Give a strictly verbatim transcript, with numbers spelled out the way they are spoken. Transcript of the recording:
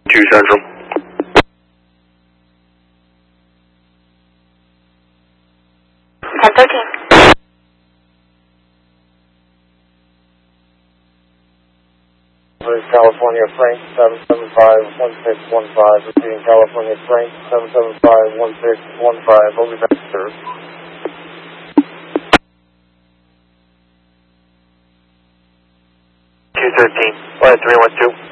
two Central. ten thirteen. California Frank seven seven five one six one five, repeating California Frank seven seven five one six one five, over back, sir. two thirteen, flight three one two.